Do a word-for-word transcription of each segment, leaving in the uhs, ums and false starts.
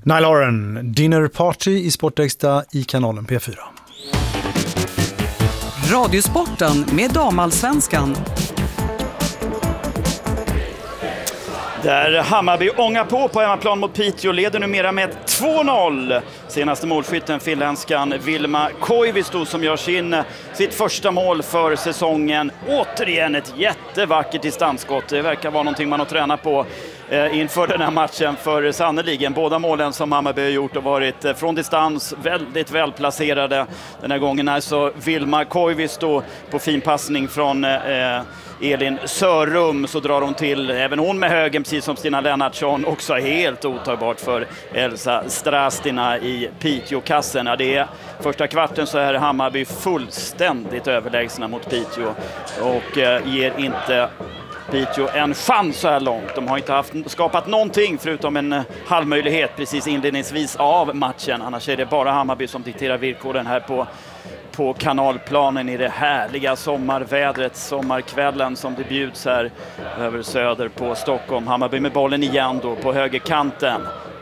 Niall Horan, Dinner Party i Sportextra i kanalen P fyra. Radiosporten med Damallsvenskan. Där Hammarby ångar på på hemmaplan mot Piteå, leder numera med två noll. Senaste målskytten, finländskan Vilma Koivisto, som gör sin, sitt första mål för säsongen. Återigen ett jättevackert distansskott. Det verkar vara någonting man har tränat på eh, inför den här matchen. För sannoliken, båda målen som Hammarby har gjort har varit eh, från distans väldigt välplacerade. Den här gången alltså Vilma Koivisto på fin passning från eh, Elin Sörum, så drar hon till, även hon med högen, precis som Stina Lennartsson, också helt otagbart för Elsa Strastina i Piteå-kassen. Ja, det är första kvarten så är Hammarby fullständigt överlägsna mot Piteå och eh, ger inte Piteå en chans så här långt. De har inte haft, skapat någonting förutom en halvmöjlighet precis inledningsvis av matchen. Annars är det bara Hammarby som dikterar villkoren här på på kanalplanen i det härliga sommarvädret, sommarkvällen som det bjuds här över söder på Stockholm. Hammarby med bollen igen då på högerkanten.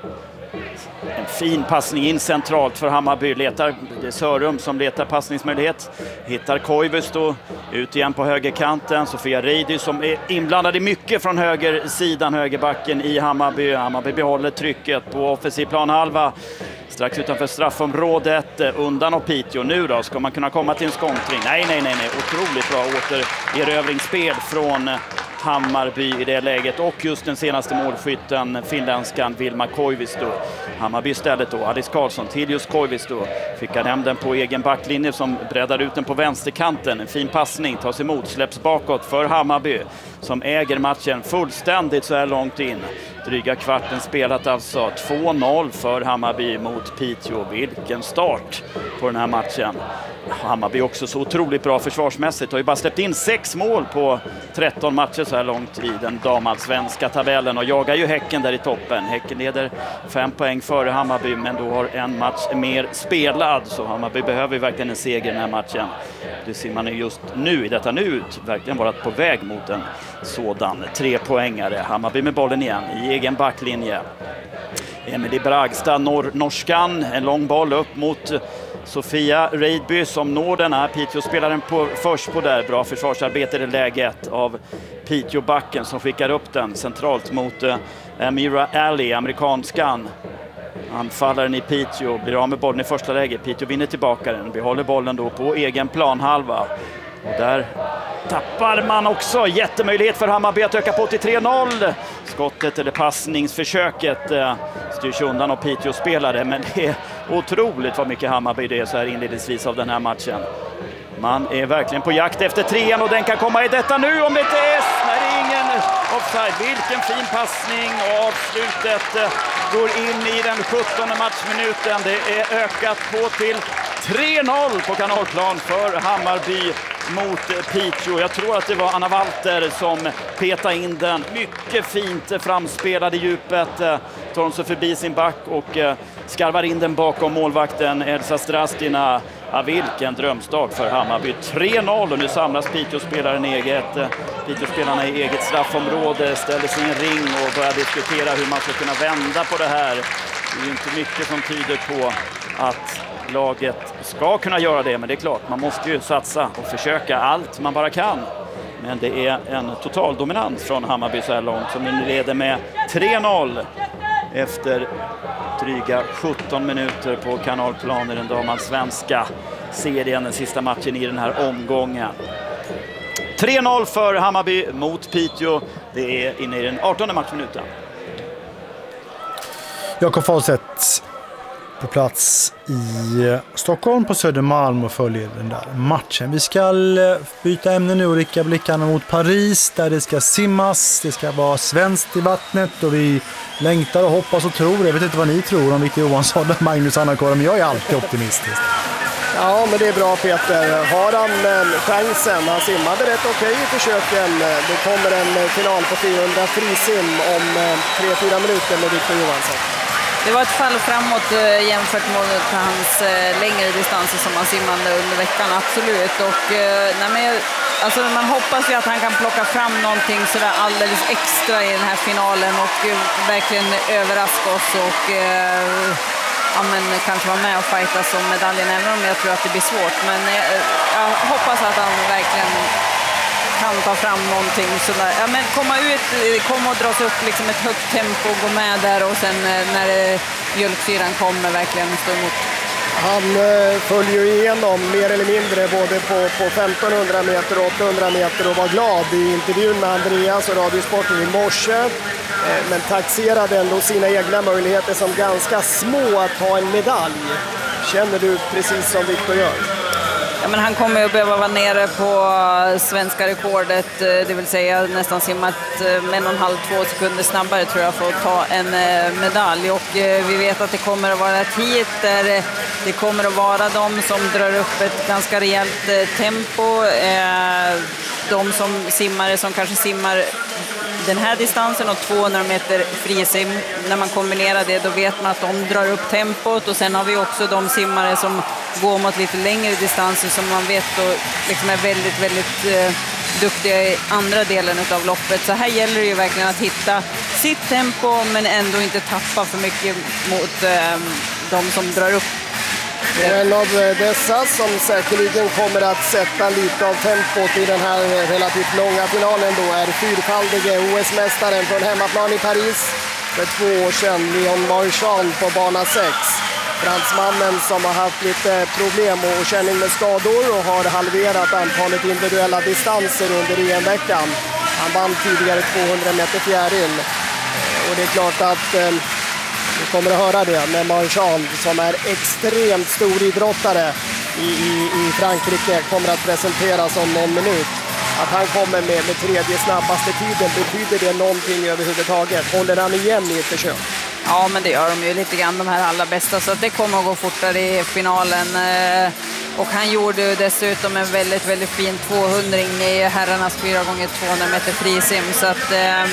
En fin passning in centralt för Hammarby. Letar, det är Sörum som letar passningsmöjlighet. Hittar Koivisto ut igen på högerkanten. Sofia Reidi som är inblandad i mycket från högersidan, högerbacken i Hammarby. Hammarby behåller trycket på offensiv planhalva. Strax utanför straffområdet, undan av Piteå. Nu då ska man kunna komma till en skontring. Nej, nej, nej, nej. Otroligt bra återerövringsspel från Hammarby i det läget. Och just den senaste målskytten, finländskan Vilma Koivisto. Hammarby istället då, Alice Karlsson till just Koivisto. Fick han hem den på egen backlinje som breddar ut den på vänsterkanten. En fin passning, tas emot, släpps bakåt för Hammarby som äger matchen fullständigt så här långt in. Dryga kvarten spelat alltså. två noll för Hammarby mot Piteå. Vilken start på den här matchen. Hammarby också så otroligt bra försvarsmässigt. Har ju bara släppt in sex mål på tretton matcher så här långt i den damallsvenska tabellen. Och jagar ju Häcken där i toppen. Häcken leder fem poäng före Hammarby, men då har en match mer spelad. Så Hammarby behöver ju verkligen en seger i den här matchen. Det ser man just nu i detta nu ut. Verkligen varit på väg mot en sådan tre poängare. Hammarby med bollen igen i egen backlinje. Emily Bragstad, nor- norskan, en lång boll upp mot Sofia Reidby som når den här. Piteå spelar den på, först på där. Bra försvarsarbete i det läget av Piteå-backen som skickar upp den centralt mot uh, Amira Ali, amerikanskan. Anfallaren i Piteå blir av med bollen i första läget. Piteå vinner tillbaka den. Behåller bollen då på egen planhalva. Och där tappar man också jättemöjlighet för Hammarby att öka på till tre noll. Skottet eller passningsförsöket eh, styrs undan av Piteå-spelare, men det är otroligt vad mycket Hammarby det är så här inledningsvis av den här matchen. Man är verkligen på jakt efter trean och den kan komma i detta nu om det inte är. Nej, det är ingen offside. Vilken fin passning och avslutet eh, går in i den sjuttonde matchminuten. Det är ökat på till tre noll på kanalplan för Hammarby mot Piteå. Jag tror att det var Anna Walter som petade in den. Mycket fint framspelade i djupet. Tar hon sig förbi sin back och skarvar in den bakom målvakten Elsa Strastina. Ja, vilken drömstart för Hammarby. tre noll och nu samlas Piteå-spelaren eget. Piteå-spelarna i eget straffområde ställer sig i en ring och börjar diskutera hur man ska kunna vända på det här. Det är ju inte mycket som tyder på att laget ska kunna göra det, men det är klart, man måste ju satsa och försöka allt man bara kan. Men det är en total dominans från Hammarby så här långt som nu leder med tre noll efter dryga sjutton minuter på kanalplan i den damallsvenska serien, den sista matchen i den här omgången. tre noll för Hammarby mot Piteå. Det är inne i den artonde matchminuten. Jakob Falseth på plats i Stockholm på Södermalm och följer den där matchen. Vi ska byta ämne nu och rikta blickarna mot Paris där det ska simmas, det ska vara svenskt i vattnet och vi längtar och hoppas och tror. Jag vet inte vad ni tror om Victor Johansson och Magnus Anna-Kåre, men jag är alltid optimistisk. Ja, men det är bra Peter. Har han eh, chansen? Han simmade rätt okej i försöken. Det kommer en final på fyrahundra frisim om eh, tre fyra minuter med Victor Johansson. Det var ett fall framåt eh, jämfört med hans eh, längre distanser som han simmade under veckan, absolut. Och, eh, nej, men, alltså man hoppas ju att han kan plocka fram någonting sådär alldeles extra i den här finalen och eh, verkligen överraska oss och eh, ja, men kanske vara med och fightas om medaljen, även om jag tror att det blir svårt. Men eh, jag hoppas att han verkligen kan ta fram någonting sådär. Ja, men komma ut, komma och dras upp liksom ett högt tempo och gå med där och sen eh, när eh, mjölksyran kommer verkligen stå emot. Han eh, följer ju igenom mer eller mindre både på, på femtonhundra meter och åttahundra meter och var glad i intervjun med Andreas och Radiosporten i morse. Eh, men taxerade ändå sina egna möjligheter som ganska små att ta en medalj. Känner du precis som Viktor gör? Ja, men han kommer ju att behöva vara nere på svenska rekordet, det vill säga nästan simmat med en och en halv, två sekunder snabbare tror jag för att ta en medalj. Och vi vet att det kommer att vara ett hit där det kommer att vara de som drar upp ett ganska rejält tempo. De som simmare som kanske simmar den här distansen och tvåhundra meter frisim, när man kombinerar det då vet man att de drar upp tempot, och sen har vi också de simmare som går mot lite längre distanser som man vet då liksom är väldigt, väldigt eh, duktiga i andra delen av loppet. Så här gäller det ju verkligen att hitta sitt tempo men ändå inte tappa för mycket mot eh, de som drar upp. En av dessa som säkerligen kommer att sätta lite av tempot i den här relativt långa finalen då är fyrfaldige O S-mästaren från hemmaplan i Paris för två år sedan, Leon Marchand på bana sex. Fransmannen som har haft lite problem och känning med skador och har halverat antalet individuella distanser under E M-veckan. Han vann tidigare tvåhundra meter fjäril och det är klart att eh, vi kommer att höra det med Marchand som är extremt stor idrottare i, i, i Frankrike kommer att presenteras om någon minut. Att han kommer med, med tredje snabbaste tiden, betyder det någonting överhuvudtaget? Håller han igen i ett försök? Ja, men det gör de ju lite grann, de här allra bästa, så att det kommer att gå fortare i finalen. Och han gjorde ju dessutom en väldigt, väldigt fin tvåhundring i herrarnas fyra gånger tvåhundra meter frisim, så att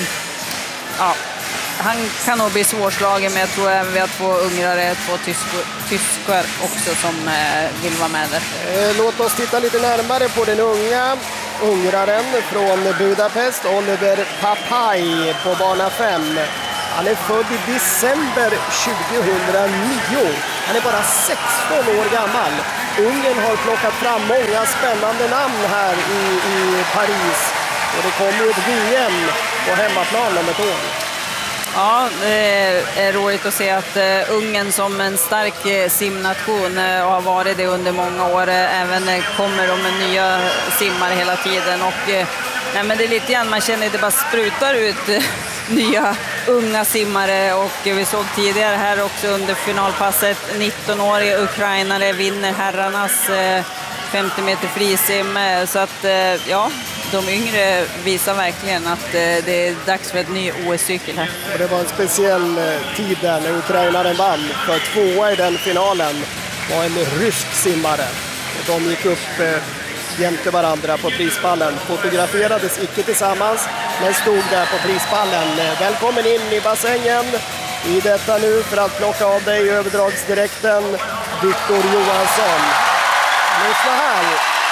ja, han kan nog bli svårslagen, men jag tror även vi har två ungrare, två tyskor, tyskar också som eh, vill vara med där. Låt oss titta lite närmare på den unga ungraren från Budapest, Oliver Papai på bana fem. Han är född i december tjugohundranio. Han är bara sexton år gammal. Ungern har plockat fram många spännande namn här i, i Paris. Och det kommer ett V M på hemmaplan om ett år. Ja, det är roligt att se att uh, Ungern som en stark uh, simnation uh, och har varit det under många år, uh, även uh, kommer de med nya simmare hela tiden. Och uh, nej, men det är lite grann, man känner att det bara sprutar ut uh, nya unga simmare, och uh, vi såg tidigare här också under finalpasset nitton-åriga ukrainare vinner herrarnas uh, femtio meter frisim, uh, så att uh, ja, de yngre visar verkligen att det är dags för ett ny O S-cykel här. Och det var en speciell tid där när ukrainaren vann, för tvåa i den finalen var en rysk simmare. Och de gick upp eh, jämte varandra på prispallen. Fotograferades icke tillsammans, men stod där på prispallen. Välkommen in i bassängen i detta nu för att plocka av dig överdragsdirekten, Viktor Johansson. Lyssna här.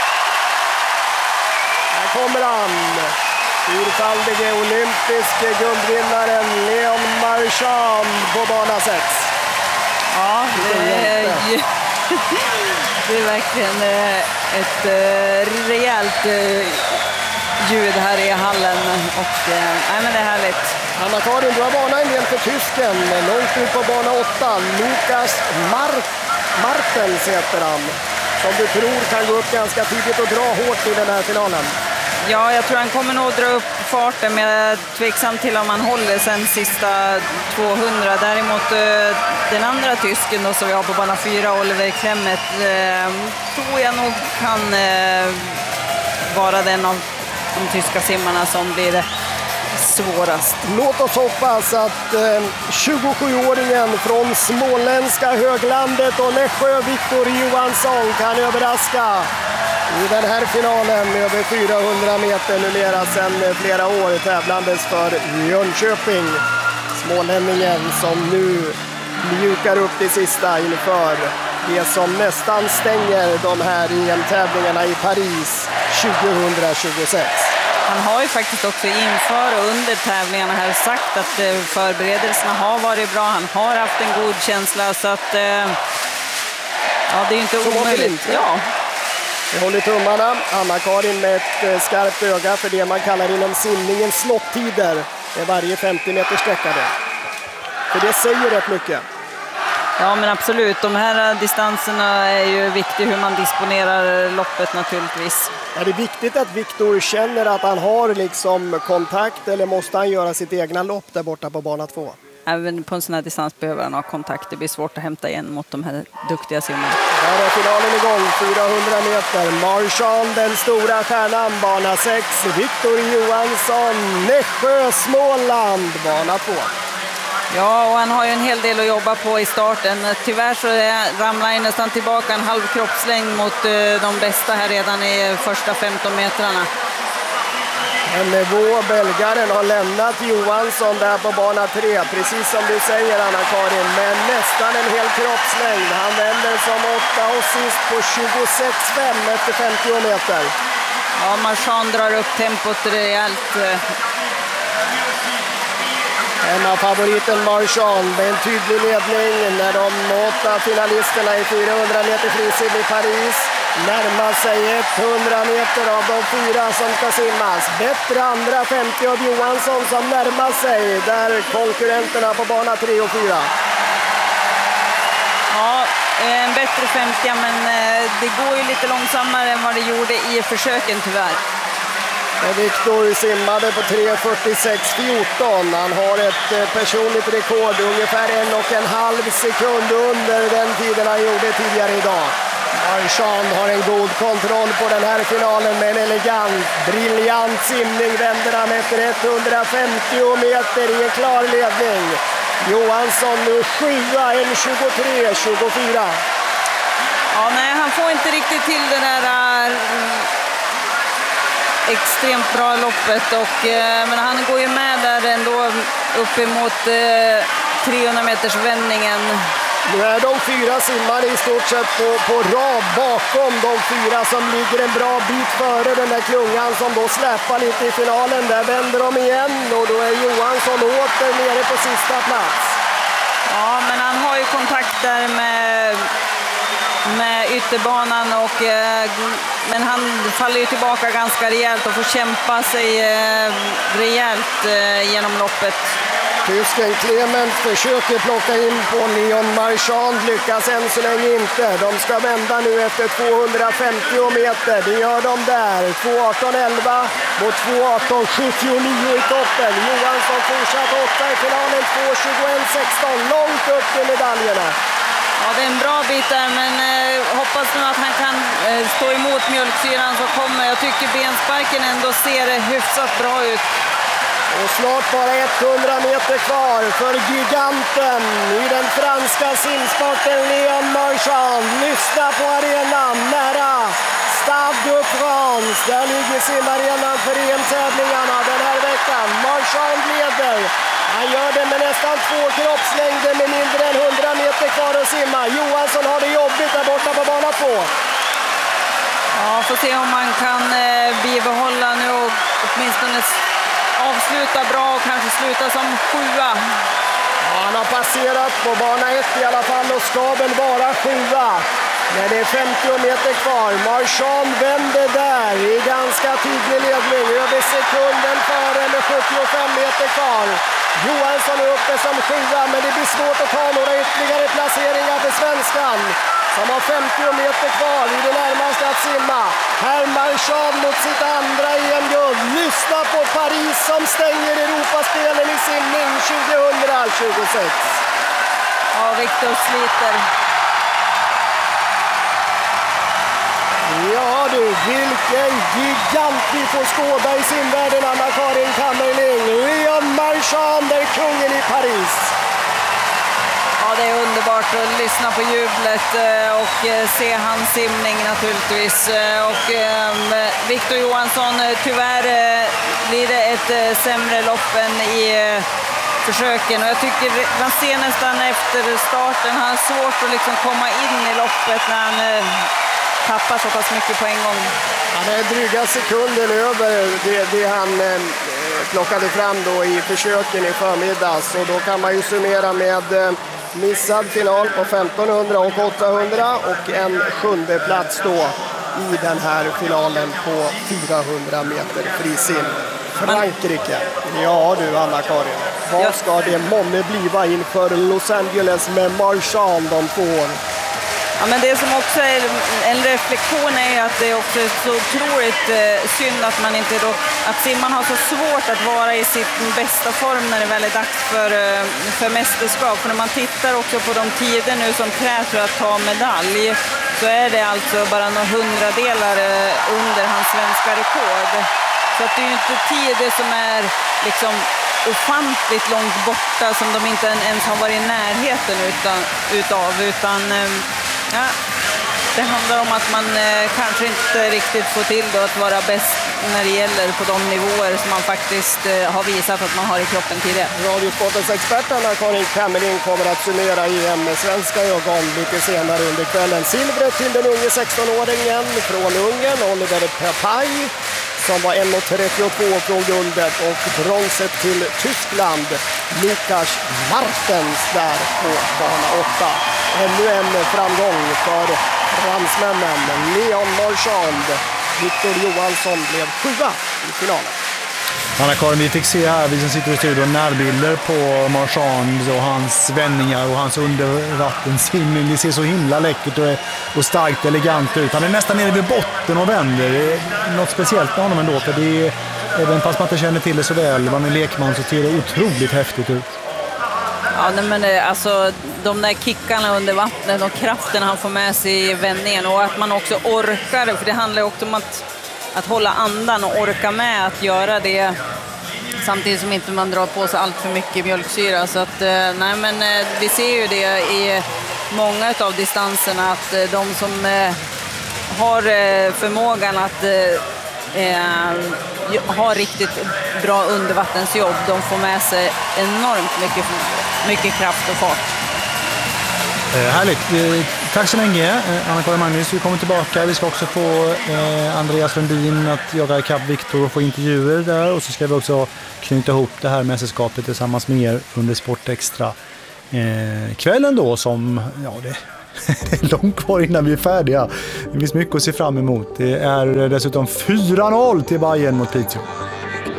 Kommer han, fyrfaldige olympiske guldvinnaren Leon Marchand på bana sex. Ja, det är, det är verkligen ett rejält ljud här i hallen, och nej, men det är härligt. Anna-Karin, du har varnat en del för tysken, långt ut på bana åtta, Lukas Mar- Martens heter han, som du tror kan gå upp ganska tidigt och dra hårt i den här finalen. Ja, jag tror han kommer nog dra upp farten, men jag är tveksam till om han håller sen sista tvåhundra. Däremot den andra tysken då, som vi har på bana fyra, Oliver Klemmet, eh, tror jag nog kan eh, vara den av de tyska simmarna som blir det svårast. Låt oss hoppas att eh, tjugosjuåringen från småländska höglandet och Nässjö, Viktor Johansson, kan överraska i den här finalen över fyrahundra meter, numera sedan flera år tävlandes för Jönköping. Smålänningen som nu mjukar upp det sista inför det som nästan stänger de här E M-tävlingarna i Paris tjugohundratjugosex. Han har ju faktiskt också inför och under tävlingarna här sagt att förberedelserna har varit bra. Han har haft en god känsla, så att ja, det är ju inte omöjligt. Ja. Vi håller tummarna. Anna-Karin med ett skarpt öga för det man kallar inom simningen slottider. Det är varje femtio meter sträckade. För det säger rätt mycket. Ja, men absolut. De här distanserna är ju viktigt, hur man disponerar loppet naturligtvis. Är det viktigt att Viktor känner att han har liksom kontakt, eller måste han göra sitt egna lopp där borta på bana två? Även på en sån här distans behöver han ha kontakt. Det blir svårt att hämta igen mot de här duktiga simmarna. Där är finalen igång, fyrahundra meter. Marchand, den stora stjärnan, bana sex. Viktor Johansson, Nässjö, Småland, bana två. Ja, och han har ju en hel del att jobba på i starten. Tyvärr så ramlar han nästan tillbaka en halv kroppslängd mot de bästa här redan i första femton metrarna. En nivå, belgaren har lämnat Johansson där på bana tre, precis som du säger Anna-Karin, men nästan en hel kroppslängd. Han vänder som åtta och sist på tjugosex fem efter femtio meter. Ja, Marchand drar upp tempot rejält. En av favoriten Marchand med en tydlig ledning när de åtta finalisterna i fyrahundra meter frisim i Paris närmar sig hundra meter av de fyra som ska simmas. Bättre andra femtio av Johansson som närmar sig där konkurrenterna på bana tre och fyra. Ja, en bättre femtio, men det går ju lite långsammare än vad det gjorde i försöken tyvärr. Viktor simmade på tre fyrtiosex fjorton. Han har ett personligt rekord, ungefär en och en halv sekund under den tiden han gjorde tidigare idag. Marchand har en god kontroll på den här finalen med en elegant, briljant simning. Vänder han efter etthundrafemtio meter i en klar ledning. Johansson nu sjua, en tjugotre tjugofyra. Ja, nej, han får inte riktigt till det där extremt bra loppet, och, eh, men han går ju med där ändå uppemot eh, trehundra meters vändningen. Nu är de fyra simmare i stort sett på, på rad bakom de fyra som ligger en bra bit före den där klungan som då släpar lite i finalen. Där vänder de igen och då är Johansson åter nere på sista plats. Ja, men han har ju kontakt där med med ytterbanan, och, eh, men han faller ju tillbaka ganska rejält och får kämpa sig eh, rejält eh, genom loppet. Tysken Clement försöker plocka in på Leon Marchand, lyckas än så länge inte. De ska vända nu efter tvåhundrafemtio meter, det gör de där. två arton elva mot två arton sjuttionio i toppen. Johansson fortsatt åtta i finalen, två tjugoett sexton, långt upp i medaljerna. Ja, det är en bra bit där, men eh, hoppas nu att han kan eh, stå emot mjölksyran som kommer. Jag tycker bensparken ändå ser hyfsat bra ut. Och snart bara etthundra meter kvar för giganten i den franska simsporten Leon Marchand. Lyssna på arenan nära Stade de France. Där ligger simarenan för E M-tävlingarna den här veckan. Marchand leder. Han gör det med nästan två kroppslängder med mindre än hundra meter kvar att simma. Johansson har det jobbigt där borta på bana två. Ja, får se om man kan eh, bibehålla nu och åtminstone avsluta bra och kanske sluta som sjua. Ja, han har passerat på bana ett i alla fall och ska väl vara sjua. Men det är femtio meter kvar. Marchand vänder där i ganska tydlig ledning. Över sekunden före med sjuttiofem meter kvar. Johansson är uppe som sjua, men det blir svårt att ta några ytterligare placeringar för svenskan. Som har femtio meter kvar i det närmaste att simma. Här Marchand mot sitt andra E M-guld. Lyssna på Paris som stänger Europaspelen i simning tjugohundratjugosex. Ja, Viktor sliter. Ja du, vilken gigant vi får skåda i simvärlden, Anna-Karin Kammerling. Leon Marchand är kungen i Paris. Ja, det är underbart att lyssna på jublet och se hans simning naturligtvis. Och eh, Viktor Johansson, tyvärr blir det ett sämre lopp än i eh, försöken. Och jag tycker man ser nästan efter starten, han har svårt att liksom komma in i loppet när han eh, tappa så pass mycket på en gång. Han är dryga sekunden över det, det han eh, plockade fram då i försöken i förmiddags. Och då kan man ju summera med eh, missad final på femtonhundra och åttahundra och en sjunde plats då i den här finalen på fyrahundra meter frisim. Frankrike. Ja du, Anna-Karin. Vad ja. ska det månne bliva inför Los Angeles med Marchand om två år? Ja, men det som också är en reflektion är att det också är så otroligt eh, synd att man inte då, att simman har så svårt att vara i sin bästa form när det väl är dags för, eh, för mästerskap. För när man tittar också på de tider nu som krävs för att ta medalj, så är det alltså bara några hundradelar eh, under hans svenska rekord. Så att det är ju inte tider som är liksom ofantligt långt borta som de inte ens har varit i närheten utan, utav, utan eh, ja, det handlar om att man eh, kanske inte riktigt får till då att vara bäst när det gäller på de nivåer som man faktiskt eh, har visat att man har i kroppen tidigare. Radiosportens expert Anna-Karin Kammerling kommer att summera E M med svenska ögon lite senare under kvällen. Silvret till den unge sexton-åringen från Ungern, Oliver Pepay, som var en trettiotvå från guldet, och bronset till Tyskland, Lukas Martens där på bana åtta. Ännu en framgång för fransmännen. Leon Marchand. Victor Johansson blev sjua i finalen. Anna-Karin, vi fick se här, vi som sitter i studion, närbilder på Marchand och hans vändningar och hans undervattenssimning. Det ser så himla läckert och, och starkt elegant ut. Han är nästan nere vid botten och vänder. Det är något speciellt med honom ändå, för det är, även fast man inte känner till det så väl, var med lekman, så ser det otroligt häftigt ut. Ja, men det, alltså de där kickarna under vattnet och kraften han får med sig i vändningen, och att man också orkar, för det handlar också om att, att hålla andan och orka med att göra det samtidigt som inte man drar på sig allt för mycket mjölksyra. Så att, nej, men vi ser ju det i många av distanserna, att de som har förmågan att eh, har riktigt bra undervattensjobb, de får med sig enormt mycket, mycket kraft och fart. Eh, härligt. Eh, tack så länge, eh, Anna-Karin Magnus. Vi kommer tillbaka. Vi ska också få eh, Andreas Lundin att jaga ikapp Viktor och få intervjuer där. Och så ska vi också knyta ihop det här mästerskapet tillsammans med er under Sportextra eh, kvällen då, som, ja, det det är långt kvar innan vi är färdiga. Det finns mycket att se fram emot. Det är dessutom fyra noll till Bayern mot Piteå.